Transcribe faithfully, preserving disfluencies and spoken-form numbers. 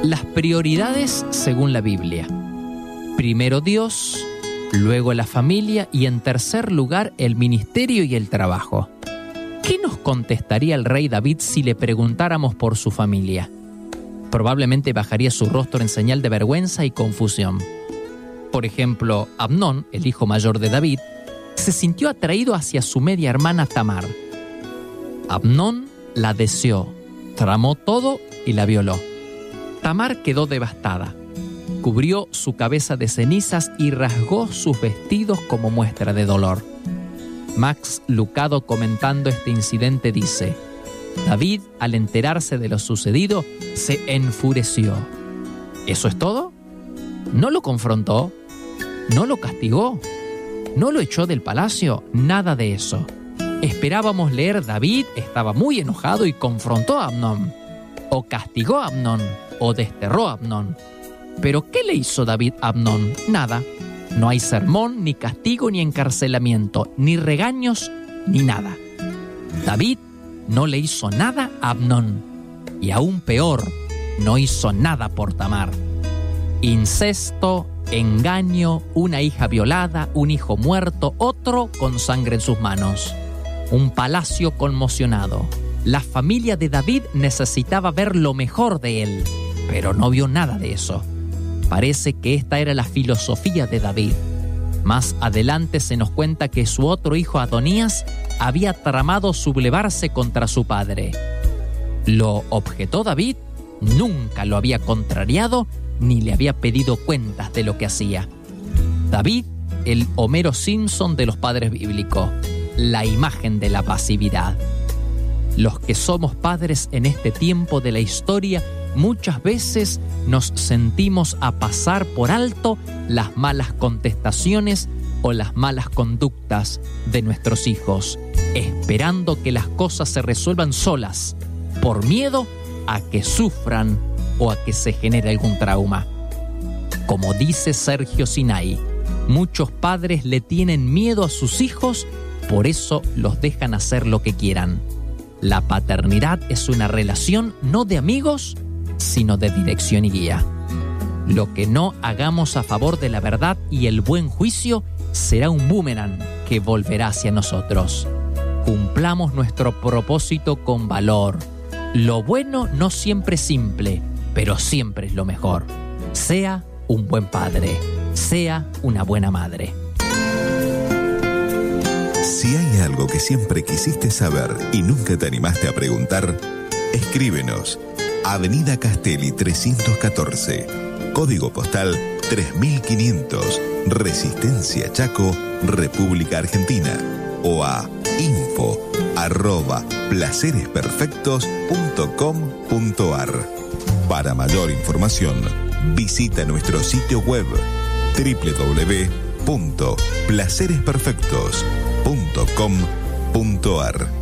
Las prioridades según la Biblia. Primero Dios, luego la familia y en tercer lugar el ministerio y el trabajo. ¿Qué nos contestaría el rey David si le preguntáramos por su familia? Probablemente bajaría su rostro en señal de vergüenza y confusión. Por ejemplo, Amnón, el hijo mayor de David, se sintió atraído hacia su media hermana Tamar. Amnón la deseó, tramó todo y la violó. Tamar quedó devastada. Cubrió su cabeza de cenizas y rasgó sus vestidos como muestra de dolor. Max Lucado, comentando este incidente, dice: David, al enterarse de lo sucedido, se enfureció. ¿Eso es todo? ¿No lo confrontó? ¿No lo castigó? ¿No lo echó del palacio? Nada de eso. Esperábamos leer: David estaba muy enojado y confrontó a Amnón, o castigó a Amnón, o desterró a Amnón. ¿Pero qué le hizo David a Amnón? Nada. No hay sermón, ni castigo, ni encarcelamiento, ni regaños, ni nada. David no le hizo nada a Amnón. Y aún peor, no hizo nada por Tamar. Incesto, engaño, una hija violada, un hijo muerto, otro con sangre en sus manos. Un palacio conmocionado. La familia de David necesitaba ver lo mejor de él, pero no vio nada de eso. Parece que esta era la filosofía de David. Más adelante se nos cuenta que su otro hijo Adonías había tramado sublevarse contra su padre. ¿Lo objetó David? Nunca lo había contrariado ni le había pedido cuentas de lo que hacía. David, el Homero Simpson de los padres bíblicos, la imagen de la pasividad. Los que somos padres en este tiempo de la historia muchas veces nos sentimos a pasar por alto las malas contestaciones o las malas conductas de nuestros hijos, esperando que las cosas se resuelvan solas, por miedo a que sufran o a que se genere algún trauma. Como dice Sergio Sinai, muchos padres le tienen miedo a sus hijos, por eso los dejan hacer lo que quieran. La paternidad es una relación no de amigos, sino de dirección y guía. Lo que no hagamos a favor de la verdad y el buen juicio será un boomerang que volverá hacia nosotros. Cumplamos nuestro propósito con valor. Lo bueno no siempre es simple, pero siempre es lo mejor. Sea un buen padre, sea una buena madre. Si hay algo que siempre quisiste saber y nunca te animaste a preguntar, escríbenos. Avenida Castelli trescientos catorce, código postal tres mil quinientos, Resistencia Chaco, República Argentina, o a info arroba placeresperfectos punto com punto ar. Para mayor información, visita nuestro sitio web doble u doble u doble u punto placeresperfectos punto com punto ar.